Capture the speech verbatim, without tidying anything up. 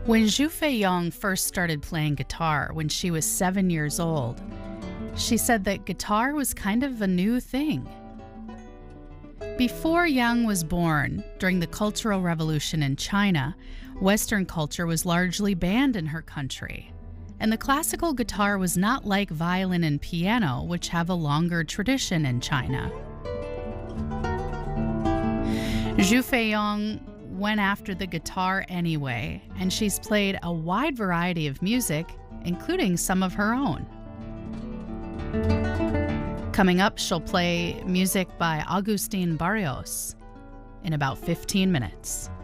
When Zhu Feiyong first started playing guitar when she was seven years old, she said that guitar was kind of a new thing. Before Yang was born, during the Cultural Revolution in China, Western culture was largely banned in her country, and the classical guitar was not like violin and piano, which have a longer tradition in China. Zhu Feiyong went after the guitar anyway, and she's played a wide variety of music, including some of her own. Coming up, she'll play music by Agustin Barrios in about fifteen minutes.